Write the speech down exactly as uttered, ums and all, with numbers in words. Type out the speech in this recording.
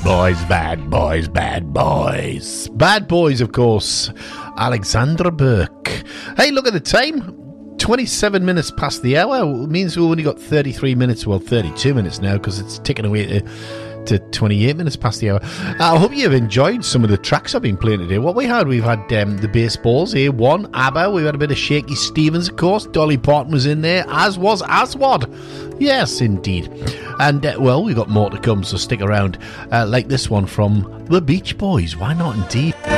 boys, bad boys, bad boys. Bad boys, of course. Alexandra Burke. Hey, look at the time. twenty-seven minutes past the hour. It means we've only got thirty-three minutes, well, thirty-two minutes now, because it's ticking away to, to twenty-eight minutes past the hour. I hope you've enjoyed some of the tracks I've been playing today. What we had, we've had um, the Baseballs, A one, ABBA, we've had a bit of Shaky Stevens, of course. Dolly Parton was in there, as was Aswad. Yes, indeed. And, uh, well, we've got more to come, so stick around. Uh, like this one from the Beach Boys. Why not, indeed?